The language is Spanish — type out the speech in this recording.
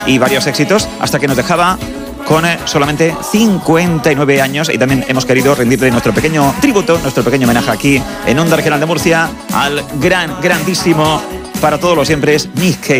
y varios éxitos, hasta que nos dejaba con solamente 59 años, y también hemos querido rendirle nuestro pequeño tributo, nuestro pequeño homenaje aquí en Onda Regional de Murcia al grandísimo, para todos los siempre, Nick Cave.